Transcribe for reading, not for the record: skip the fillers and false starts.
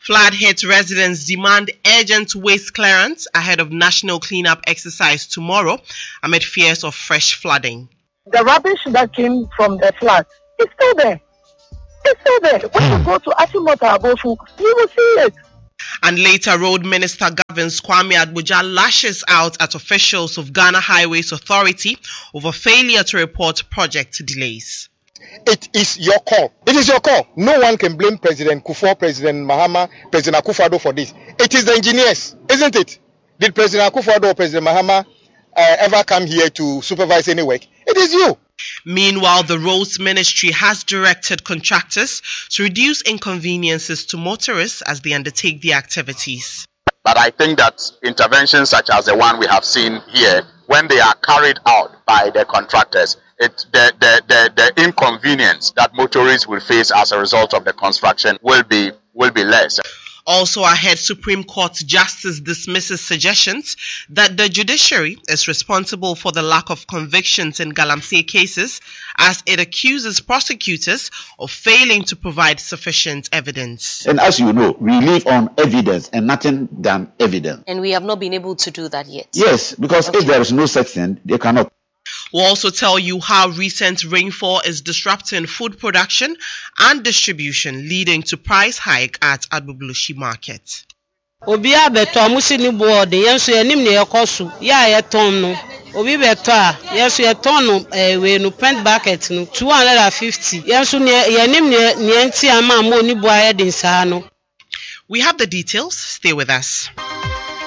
Flood-hit residents demand urgent waste clearance ahead of national cleanup exercise tomorrow amid fears of fresh flooding. The rubbish that came from the flood is still there. It's still there. When you go to Achimota Abofu, you will see it. And later, Road Minister Gavins Kwame Adbuja lashes out at officials of Ghana Highways Authority over failure to report project delays. It is your call. It is your call. No one can blame President Kufuor, President Mahama, President Akufo-Addo for this. It is the engineers, isn't it? Did President Akufo-Addo or President Mahama ever come here to supervise any work? It is you. Meanwhile, the Roads Ministry has directed contractors to reduce inconveniences to motorists as they undertake the activities. But I think that interventions such as the one we have seen here, when they are carried out by the contractors, the inconvenience that motorists will face as a result of the construction will be less. Also ahead, Supreme Court Justice dismisses suggestions that the judiciary is responsible for the lack of convictions in Galamsey cases, as it accuses prosecutors of failing to provide sufficient evidence. And as you know, we live on evidence and nothing than evidence. And we have not been able to do that yet. Yes, because if there is no such thing, they cannot. We'll also tell you how recent rainfall is disrupting food production and distribution, leading to price hike at Agbubulushi Market. Obi abeto amusi ni board yenso enim ne ekosu ya yeton no obi beto a yenso yeton no we no pent bucket no 250 yenso ne yenim ne enti ama mo ni boa ye din sa no. We have the details. Stay with us.